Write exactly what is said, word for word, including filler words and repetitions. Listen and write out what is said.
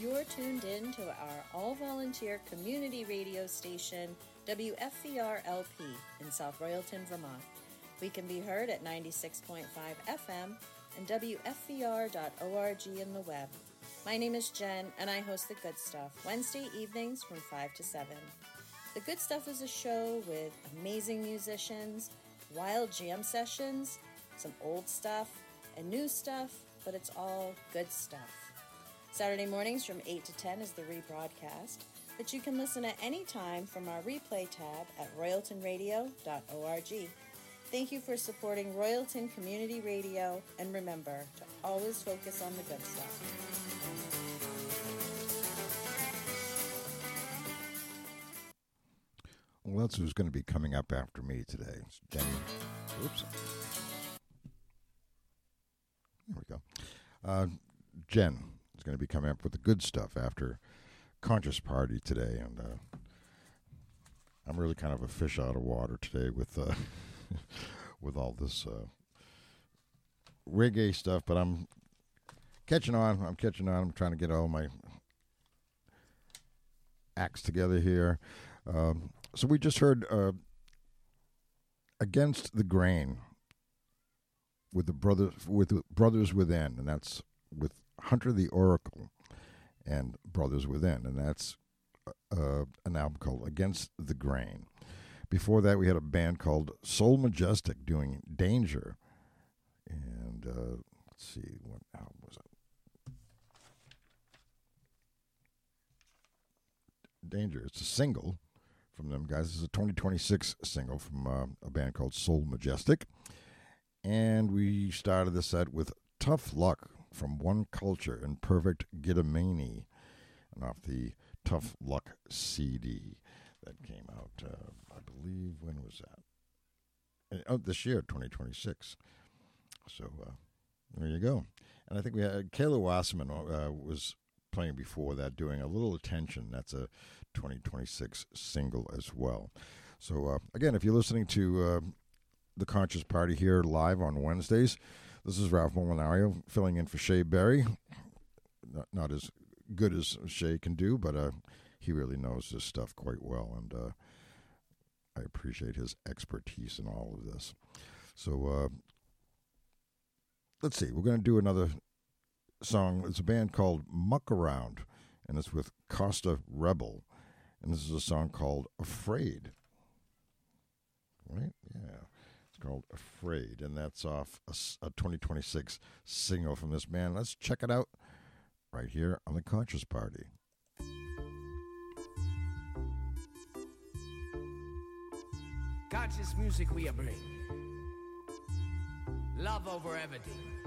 You're tuned in to our all-volunteer community radio station, W F V R L P, in South Royalton, Vermont. We can be heard at ninety-six point five F M and W F V R dot org in the web. My name is Jen, and I host The Good Stuff, Wednesday evenings from five to seven. The Good Stuff is a show with amazing musicians, wild jam sessions, some old stuff, and new stuff, but it's all good stuff. Saturday mornings from eight to ten is the rebroadcast, but you can listen at any time from our replay tab at royalton radio dot org. Thank you for supporting Royalton Community Radio, and remember to always focus on the good stuff. Well, that's who's going to be coming up after me today. It's Jenny. Oops. There we go. Uh, Jen is going to be coming up with the good stuff after Conscious Party today, and uh, I'm really kind of a fish out of water today with uh, with all this uh, reggae stuff, but I'm catching on. I'm catching on. I'm trying to get all my acts together here. Um, so we just heard uh, Against the Grain with the brothers with Brothers Within, and that's with Hunter the Oracle and Brothers Within, and that's uh, an album called Against the Grain. Before that, we had a band called Soul Majestic doing Danger, and uh, let's see, what album was it? Danger. It's a single from them guys. This is a twenty twenty-six single from uh, a band called Soul Majestic. And we started the set with Tough Luck from One Culture and Perfect Gitamini, and off the Tough Luck C D that came out, uh, I believe, when was that? Oh, this year, twenty twenty-six. So uh, there you go. And I think we had Kayla Wasserman uh, was playing before that, doing A Little Attention. That's a twenty twenty-six single as well. So uh, again, if you're listening to uh, The Conscious Party here live on Wednesdays, this is Ralph Molinario filling in for Shay Berry. Not, not as good as Shay can do, but uh, he really knows this stuff quite well, and uh, I appreciate his expertise in all of this. So uh, let's see. We're going to do another song. It's a band called Muck Around, and it's with Costa Rebel, and this is a song called Afraid. Right? Yeah. It's called Afraid, and that's off a, a twenty twenty-six single from this band. Let's check it out right here on The Conscious Party. Conscious music we bring. Love over everything.